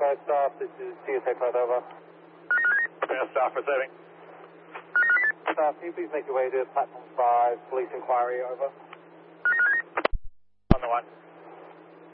staff, this is TSA Cloud, over. Staff receiving. Staff, can you please make your way to platform 5, police inquiry, over. On the one.